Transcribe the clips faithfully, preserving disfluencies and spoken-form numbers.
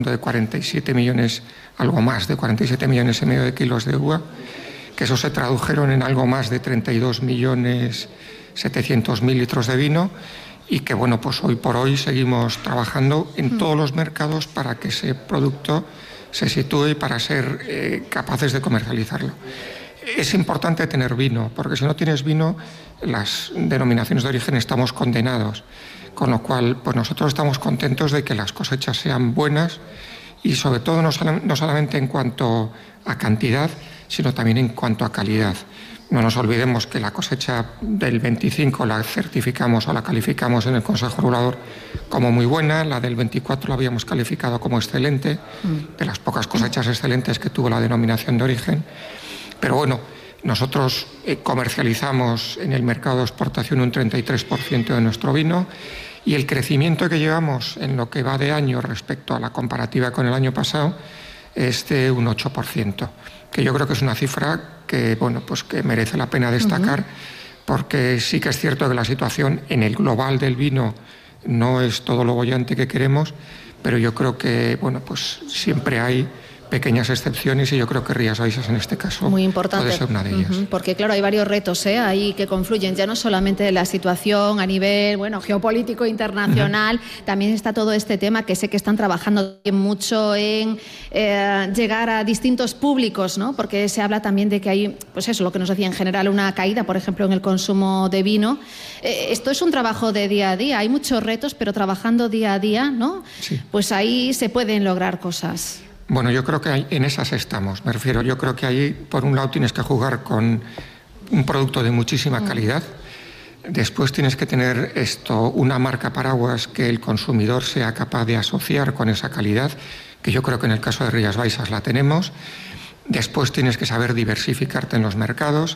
de cuarenta y siete millones, algo más de cuarenta y siete millones y medio de kilos de uva, que eso se tradujeron en algo más de treinta y dos millones setecientos mil litros de vino, y que bueno, pues hoy por hoy seguimos trabajando en todos los mercados para que ese producto se sitúe y para ser eh, capaces de comercializarlo. Es importante tener vino, porque si no tienes vino, las denominaciones de origen estamos condenados. Con lo cual, pues nosotros estamos contentos de que las cosechas sean buenas y sobre todo no, sol- no solamente en cuanto a cantidad, sino también en cuanto a calidad. No nos olvidemos que la cosecha del veinticinco la certificamos o la calificamos en el Consejo Regulador como muy buena, la del veinticuatro la habíamos calificado como excelente, de las pocas cosechas excelentes que tuvo la denominación de origen. Pero bueno, nosotros eh, comercializamos en el mercado de exportación un treinta y tres por ciento de nuestro vino, y el crecimiento que llevamos en lo que va de año respecto a la comparativa con el año pasado es de un ocho por ciento, que yo creo que es una cifra que, bueno, pues que merece la pena destacar, uh-huh. porque sí que es cierto que la situación en el global del vino no es todo lo bollante que queremos, pero yo creo que, bueno, pues siempre hay pequeñas excepciones, y yo creo que Rías Baixas en este caso muy importante, puede ser una de ellas. Uh-huh, porque claro, hay varios retos ¿eh? ahí que confluyen, ya no solamente de la situación a nivel bueno, geopolítico internacional, uh-huh. también está todo este tema que sé que están trabajando mucho en eh, llegar a distintos públicos, ¿no? Porque se habla también de que hay, pues eso, lo que nos decía en general, una caída, por ejemplo, en el consumo de vino. Eh, esto es un trabajo de día a día, hay muchos retos, pero trabajando día a día, ¿no? Sí. Pues ahí se pueden lograr cosas. Bueno, yo creo que hay, en esas estamos, me refiero, yo creo que ahí, por un lado, tienes que jugar con un producto de muchísima calidad, después tienes que tener esto, una marca paraguas que el consumidor sea capaz de asociar con esa calidad, que yo creo que en el caso de Rías Baixas la tenemos, después tienes que saber diversificarte en los mercados.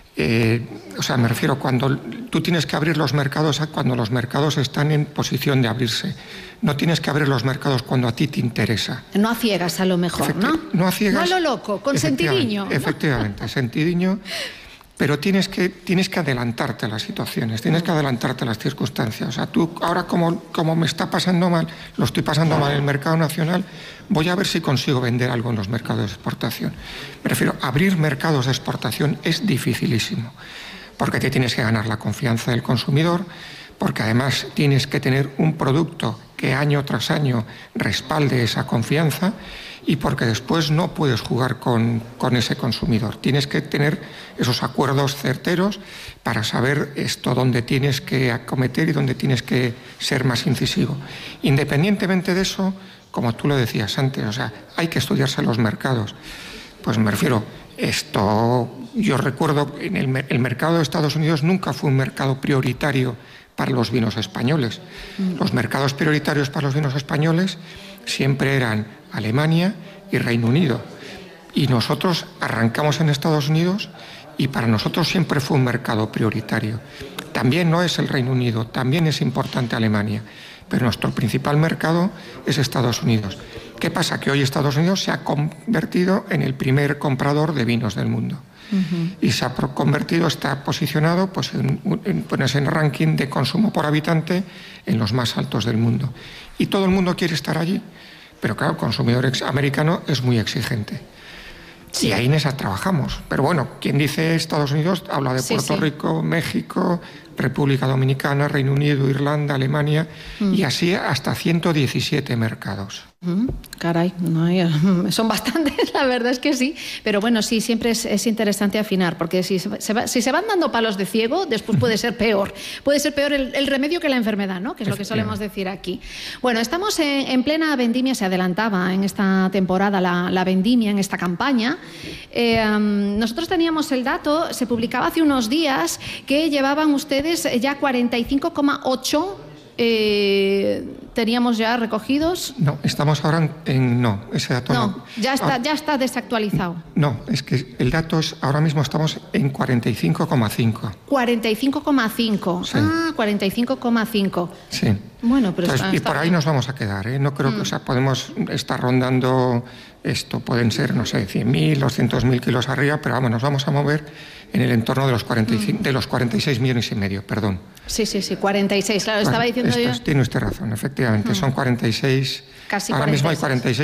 Eh, o sea, me refiero, cuando tú tienes que abrir los mercados a cuando los mercados están en posición de abrirse. No tienes que abrir los mercados cuando a ti te interesa. No a ciegas, a lo mejor, Efecti- ¿no? No a ciegas. No a lo loco, con sentidiño. Efectivamente, sentidiño. Pero tienes que, tienes que adelantarte a las situaciones, tienes que adelantarte a las circunstancias. O sea, tú ahora como, como me está pasando mal, lo estoy pasando mal en el mercado nacional, voy a ver si consigo vender algo en los mercados de exportación. Me refiero, abrir mercados de exportación es dificilísimo, porque te tienes que ganar la confianza del consumidor, porque además tienes que tener un producto que año tras año respalde esa confianza, y porque después no puedes jugar con, con ese consumidor. Tienes que tener esos acuerdos certeros para saber esto dónde tienes que acometer y dónde tienes que ser más incisivo. Independientemente de eso, como tú lo decías antes, o sea, hay que estudiarse los mercados. Pues me refiero, esto, yo recuerdo, en el, el mercado de Estados Unidos nunca fue un mercado prioritario para los vinos españoles. Los mercados prioritarios para los vinos españoles siempre eran Alemania y Reino Unido. Y nosotros arrancamos en Estados Unidos, y para nosotros siempre fue un mercado prioritario. También no es el Reino Unido, también es importante Alemania, pero nuestro principal mercado es Estados Unidos. ¿Qué pasa? Que hoy Estados Unidos se ha convertido en el primer comprador de vinos del mundo. Uh-huh. Y se ha convertido, está posicionado pues, en, en, pues, en el ranking de consumo por habitante en los más altos del mundo. Y todo el mundo quiere estar allí, pero claro, el consumidor americano es muy exigente. Sí. Y ahí en esa trabajamos. Pero bueno, quien dice Estados Unidos habla de Puerto sí, sí. Rico, México, República Dominicana, Reino Unido, Irlanda, Alemania, mm. y así hasta ciento diecisiete mercados. Mm, caray, no hay, son bastantes, la verdad es que sí. Pero bueno, sí, siempre es, es interesante afinar, porque si se, va, si se van dando palos de ciego, después puede ser peor. Puede ser peor el, el remedio que la enfermedad, ¿no? Que es lo que solemos decir aquí. Bueno, estamos en, en plena vendimia, se adelantaba en esta temporada la, la vendimia, en esta campaña. Eh, um, nosotros teníamos el dato, se publicaba hace unos días, que llevaban ustedes ya cuarenta y cinco coma ocho eh, teníamos ya recogidos. No, estamos ahora en... No, ese dato no. No, ya está, ya está desactualizado. No, es que el dato es... Ahora mismo estamos en cuarenta y cinco coma cinco. cuarenta y cinco coma cinco. Sí. Ah, cuarenta y cinco coma cinco. Sí. Bueno, pero Entonces, está, y por está ahí bien. nos vamos a quedar, ¿eh? No creo mm. que... O sea, podemos estar rondando... Esto pueden ser, no sé, cien mil, doscientos mil kilos arriba, pero vamos, nos vamos a mover en el entorno de los, cuarenta y cinco, mm. de los cuarenta y seis millones y medio, perdón. Sí, sí, sí, cuarenta y seis, claro, bueno, estaba diciendo esto yo... Es, tiene usted razón, efectivamente. efectivamente, Mm. son cuarenta y seis. Casi Ahora mismo hay cuarenta y seis. cuarenta y seis